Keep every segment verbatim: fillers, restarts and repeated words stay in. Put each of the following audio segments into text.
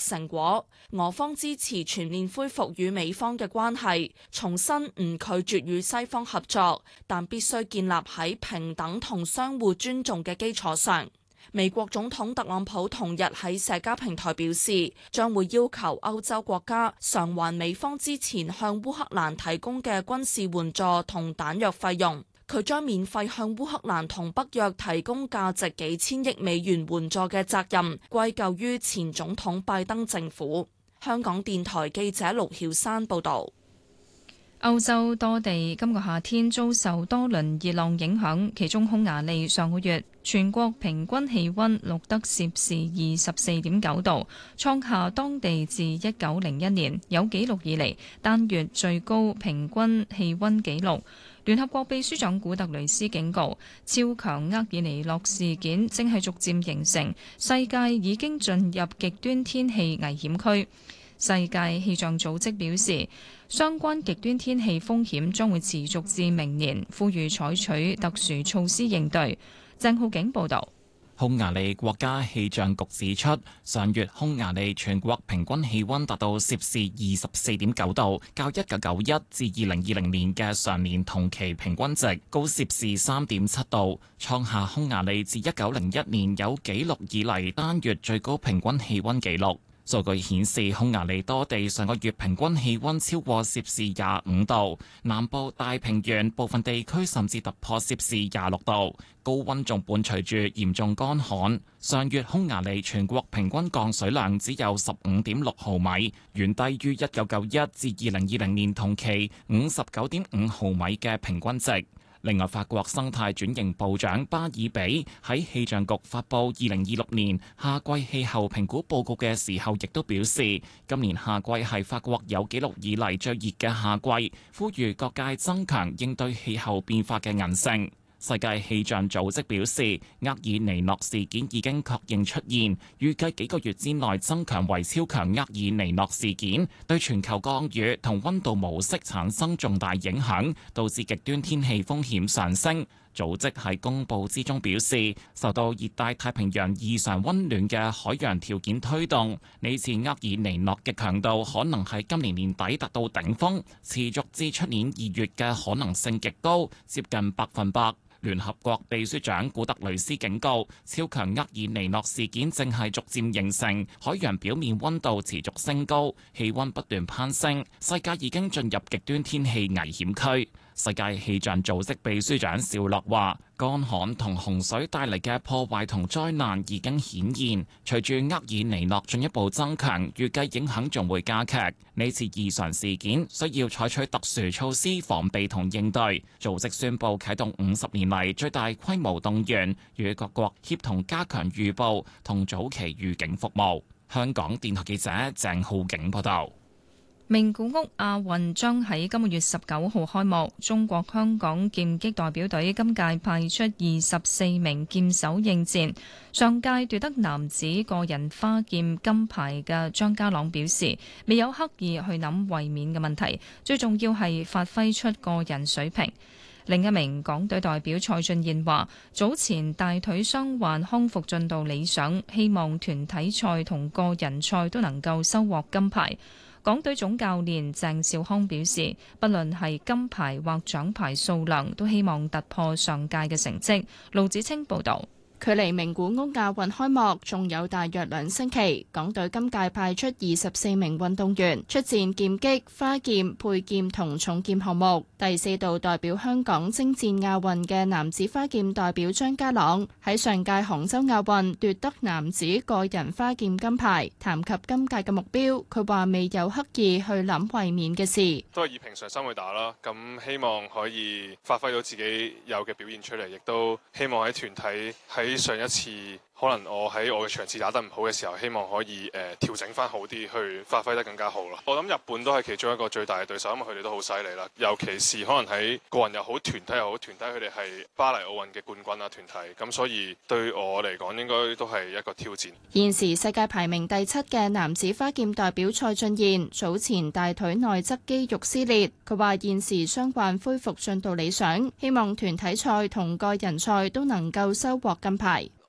成果。俄方支持全面恢復與美方嘅關係，重申唔拒絕與西方合作，但必須建立喺平等同相互尊重嘅基礎上。美國總統特朗普同日喺社交平台表示，將會要求歐洲國家償還美方之前向烏克蘭提供嘅軍事援助同彈藥費用。佢將免費向烏克蘭同北約提供價值幾千億美元援助嘅責任歸咎於前總統拜登政府。香港電台記者盧曉珊報導。 歐洲多地今個夏天遭受多輪熱浪影響，其中匈牙利上個月全國平均氣溫錄得攝氏二十四點九度，創下當地自一九零一年有紀錄以嚟單月最高平均氣溫紀錄。聯合國秘書長古特雷斯警告，超強厄爾尼諾事件正係逐漸形成，世界已經進入極端天氣危險區。世界氣象組織表示，相關極端天氣風險將會持續至明年，呼籲採取特殊措施應對。鄭浩景報導。 匈牙利國家氣象局指出，上月匈牙利全國平均氣溫達到攝氏二十四點九度，較一九九一至二零二零年嘅上年同期平均值高攝氏三點七度，創下匈牙利自一九零一年有紀錄以嚟單月最高平均氣溫紀錄。數據顯示，匈牙利多地上個月平均氣溫超過攝氏廿五度，南部大平原部分地區甚至突破攝氏廿六度，高溫仲伴隨住嚴重乾旱。上月匈牙利全國平均降水量只有十五點六毫米，遠低於一九九一至二零二零年同期五十九點五毫米嘅平均值。另外，法國生態轉型部長巴爾比喺氣象局發布二零二六年夏季氣候評估報告嘅時候，亦都表示，今年夏季係法國有紀錄以嚟最熱嘅夏季，呼籲各界增強應對氣候變化嘅韌性。世界氣象組織表示，厄爾尼諾事件已經確認出現，預計幾個月之內增強為超強厄爾尼諾事件，對全球降雨同溫度模式產生重大影響，導致極端天氣風險上升。組織喺公佈之中表示，受到熱帶太平洋異常溫暖嘅海洋條件推動，呢次厄爾尼諾嘅強度可能喺今年年底達到頂峰，持續至出年二月嘅可能性極高，接近百分百。聯合國秘書長古特雷斯警告，超強厄爾尼諾事件正係逐漸形成，海洋表面溫度持續升高，氣溫不斷攀升，世界已經進入極端天氣危險區。世界氣象組織秘書長紹洛話，乾旱同洪水帶嚟嘅破壞同災難已經顯現，隨住厄爾尼諾進一步增強，預計影響仲會加劇。呢次異常事件需要採取特殊措施防備同應對。組織宣布啟動五十年嚟最大規模動員，與各國協同加強預報同早期預警服務。香港電台記者鄭浩景報道。 名古屋亞運將喺今個月十九號開幕，中國香港劍擊代表隊今屆派出二十四名劍手應戰。上屆奪得男子個人花劍金牌嘅張家朗表示，未有刻意去諗衛冕嘅問題，最重要係發揮出個人水平。另一名港隊代表蔡俊彥話，早前大腿傷患康復進度理想，希望團體賽同個人賽都能夠收穫金牌。港隊總教練鄭兆康表示，不論係金牌或獎牌數量，都希望突破上屆嘅成績。盧子清報導。 距離名古屋亞運開幕仲有大約兩星期，港隊今屆派出二十四名運動員出戰劍擊、花劍、佩劍同重劍項目。第四度代表香港征戰亞運嘅男子花劍代表張家朗喺上屆杭州亞運奪得男子個人花劍金牌。談及今屆嘅目標，佢話未有刻意去諗衛冕嘅事， 都係以平常心去打啦。咁希望可以發揮到自己有嘅表現出嚟，亦都希望喺團體喺上一次可能我喺我嘅場次打得唔好嘅時候，希望可以誒、呃、調整翻好啲，去發揮得更加好咯。我諗日本都係其中一個最大嘅對手，因為佢哋都好犀利啦。尤其是可能喺個人又好，團體又好，團體佢哋係巴黎奧運嘅冠軍啊，團體咁，所以對我嚟講應該都係一個挑戰。 現時世界排名第七嘅男子花劍代表蔡俊彥早前大腿內側肌肉撕裂，佢話現時傷患恢復進度理想，希望團體賽同個人賽都能夠收穫金牌。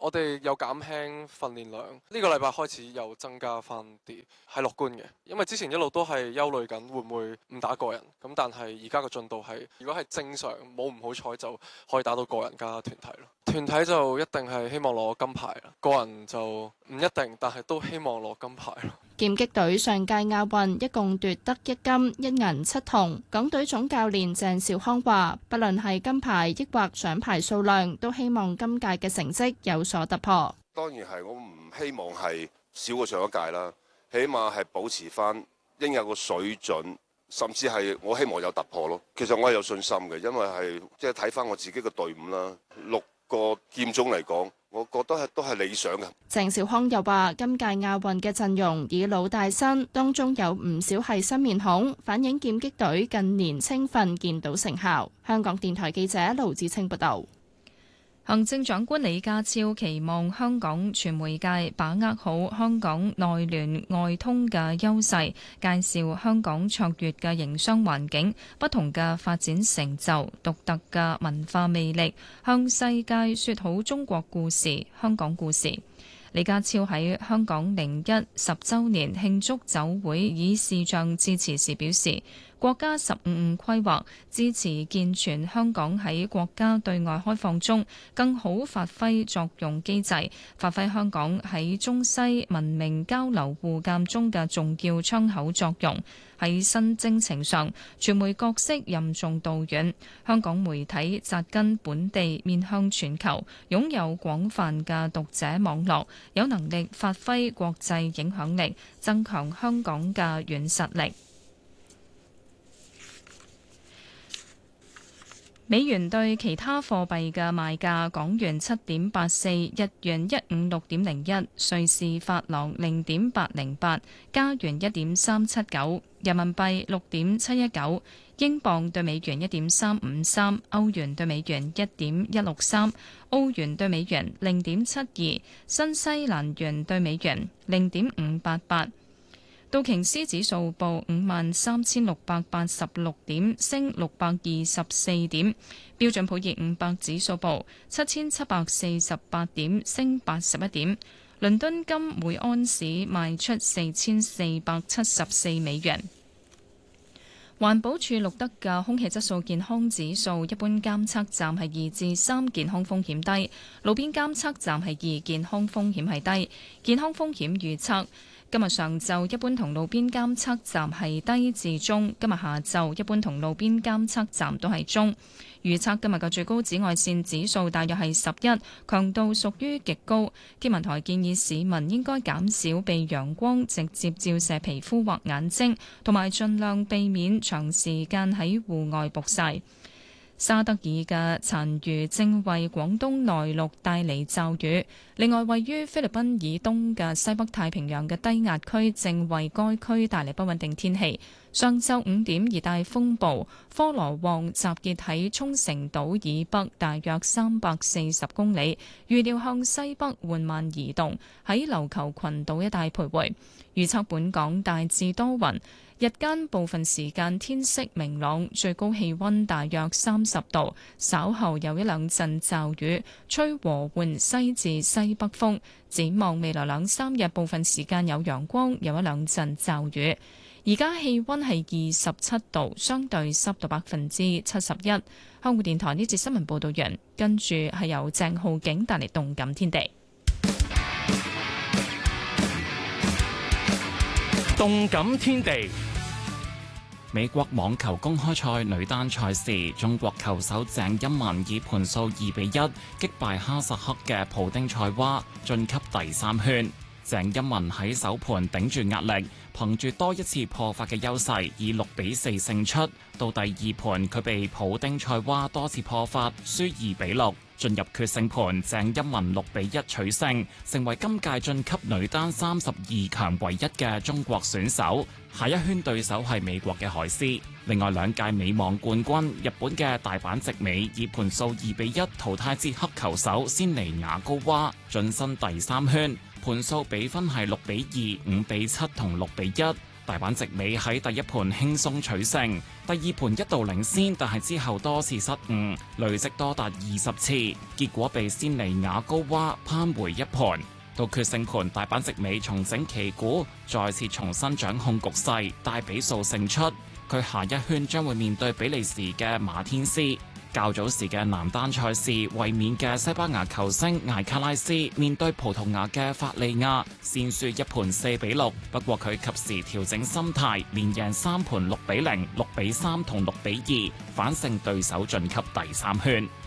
我哋有減輕訓練量，呢個禮拜開始又增加翻啲，係樂觀嘅。因為之前一路都係憂慮緊會唔會唔打個人，咁但係而家個進度係，如果係正常冇唔好彩就可以打到個人加團體咯。團體就一定係希望攞金牌啦，個人就唔一定，但係都希望攞金牌咯。 劍擊隊上屆亞運一共奪得一金一銀七銅，港隊總教練鄭兆康話，不論係金牌抑或獎牌數量，都希望今屆嘅成績有所突破。 當然係，我唔希望係少過上一屆啦，起碼係保持翻應有個水準，甚至係我希望有突破咯。其實我係有信心嘅，因為係即係睇翻我自己嘅隊伍啦，六個劍種嚟講，我覺得係都係理想嘅。 鄭兆康又話：今屆亞運嘅陣容以老帶新，當中有唔少係新面孔，反映劍擊隊近年青訓見到成效。香港電台記者盧子清報道。 行政長官李家超期望香港傳媒界把握好香港內聯外通嘅優勢，介紹香港卓越嘅營商環境、不同嘅發展成就、獨特嘅文化魅力，向世界說好中國故事、香港故事。李家超喺香港零一十週年慶祝酒會以視像致辭時表示，國家十五五規劃支持健全香港喺國家對外開放中更好發揮作用機制，發揮香港喺中西文明交流互鑑中嘅重要窗口作用。喺新征程上，傳媒角色任重道遠，香港媒體扎根本地，面向全球，擁有廣泛嘅讀者網絡，有能力發揮國際影響力，增強香港嘅軟實力。美元對其他貨幣嘅賣價：港元七點八四，日元一五六點零一，瑞士法郎零點八零八，加元一點三七九，人民幣六點七一九，英鎊對美元一點三五三，歐元對美元一點一六三，澳元對美元零點七二，新西蘭元對美元零點五八八。道瓊斯指數報五萬三千六百八十六點，升六百二十四點。標準普爾五百指數報七千七百四十八點，升八十一點。倫敦金每安士賣出四千四百七十四美元。環保署錄得嘅空氣質素健康指數，一般監測站係二至三，健康風險低；路邊監測站係二，健康風險係低。健康風險預測。今日上晝一般同路邊監測站係低至中，今日下晝一般同路邊監測站都係中。預測今日嘅最高紫外線指數大約係十一，強度屬於極高。天文台建議市民應該減少被陽光直接照射皮膚或眼睛，同埋盡量避免長時間喺戶外曝曬。沙德爾嘅殘餘正為廣東內陸帶嚟驟雨，另外位於菲律賓以東嘅西北太平洋嘅低壓區正為該區帶嚟不穩定天氣。上晝五點，熱帶風暴科羅旺集結喺沖繩島以北大約三百四十公里，預料向西北緩慢移動，喺琉球群島一帶徘徊。預測本港大致多雲，日間部分時間天色明朗，最高氣溫大約三十度，稍後有一兩陣驟雨，吹和緩西至西北風。展望未來兩三日，部分時間有陽光，有一兩陣驟雨。而家氣溫係二十七度，相對濕度百分之七十一。香港電台呢節新聞報道完，跟住係由鄭浩景帶嚟動感天地。 動感天地。 美國網球公開賽女單賽事，中國球手鄭欽文以盤數二比一擊敗哈薩克嘅普丁塞娃，晉級第三圈。鄭欽文喺首盤頂住壓力，憑住多一次破發嘅優勢，以六比四勝出。到第二盤，佢被普丁塞娃多次破發，輸二比六。進入決勝盤，鄭欽文六比一取勝，成為今屆晉級女單三十二強唯一嘅中國選手。下一圈對手係美國嘅海斯。另外兩屆美網冠軍日本嘅大阪直美以盤數二比一淘汰捷克球手仙尼雅高娃，晉身第三圈。盤數比分係六比二、五比七同六比一。 大阪直美喺第一盤輕鬆取勝，第二盤一度領先，但係之後多次失誤，累積多達二十次，結果被仙尼亞高娃扳回一盤。到決勝盤，大阪直美重整旗鼓，再次重新掌控局勢，大比數勝出。佢下一圈將會面對比利時嘅馬天斯。較早時嘅男單賽事，衛冕嘅西班牙球星艾卡拉斯面對葡萄牙嘅法利亞，先輸一盤四比六。不過佢及時調整心態，連贏三盤六比零、六比三同六比二，反勝對手晉級第三圈。